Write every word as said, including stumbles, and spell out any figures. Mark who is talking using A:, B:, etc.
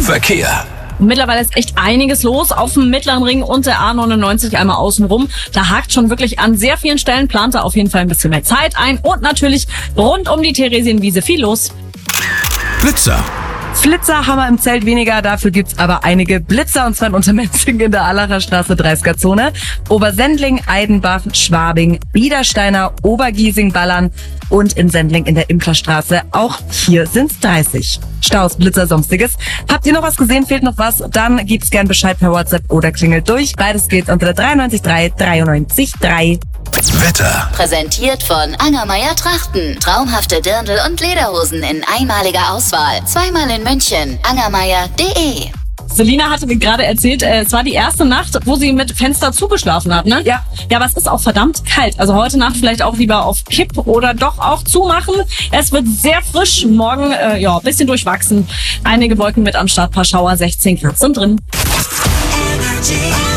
A: Verkehr.
B: Mittlerweile ist echt einiges los auf dem Mittleren Ring und der A neunundneunzig einmal außenrum. Da hakt schon wirklich an sehr vielen Stellen, plant da auf jeden Fall ein bisschen mehr Zeit ein. Und natürlich rund um die Theresienwiese viel los.
A: Blitzer.
C: Flitzer haben wir im Zelt weniger, dafür gibt's aber einige Blitzer, und zwar in Untermetzing in der Allacher Straße dreißiger Zone, Obersendling, Eidenbach, Schwabing, Biedersteiner, Obergiesing, Ballern und in Sendling in der Imkerstraße. Auch hier sind's dreißig. Staus, Blitzer, Sonstiges. Habt ihr noch was gesehen? Fehlt noch was? Dann gibt's gern Bescheid per WhatsApp oder klingelt durch. Beides geht unter der drei neun drei dreiundneunzig drei.
A: Wetter.
D: Präsentiert von Angermeier Trachten. Traumhafte Dirndl und Lederhosen in einmaliger Auswahl. Zweimal in München. angermeier punkt de.
B: Selina hatte mir gerade erzählt, äh, es war die erste Nacht, wo sie mit Fenster zugeschlafen hat, ne?
C: Ja.
B: Ja, aber es ist auch verdammt kalt. Also heute Nacht vielleicht auch lieber auf Kipp oder doch auch zumachen. Es wird sehr frisch. Morgen, äh, ja, bisschen durchwachsen. Einige Wolken mit am Start, paar Schauer, sechzehn Grad sind drin.
E: Energy.